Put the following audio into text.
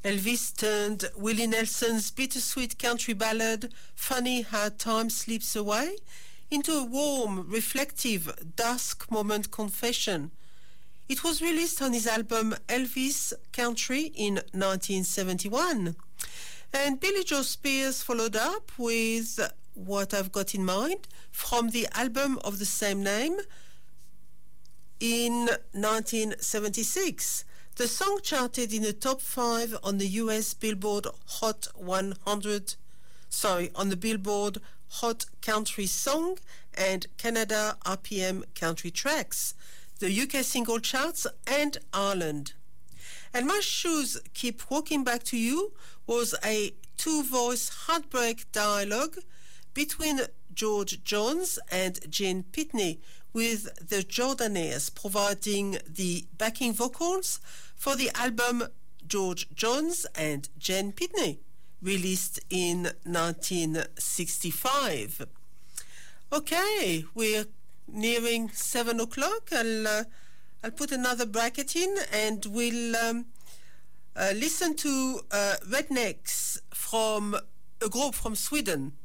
Elvis turned Willie Nelson's bittersweet country ballad, Funny How Time Slips Away, into a warm, reflective, dusk moment confession. It was released on his album Elvis Country in 1971. And Billy Joe Spears followed up with What I've Got in Mind from the album of the same name in 1976. The song charted in the top 5 on the US Billboard Hot 100, on the Billboard Hot Country Song and Canada RPM Country Tracks, the UK single charts and Ireland. And My Shoes Keep Walking Back to You was a two-voice heartbreak dialogue between George Jones and Gene Pitney, with the Jordanaires providing the backing vocals for the album George Jones and Gene Pitney, released in 1965. Okay, we're nearing 7 o'clock. I'll put another bracket in and we'll listen to Rednecks from a group from Sweden.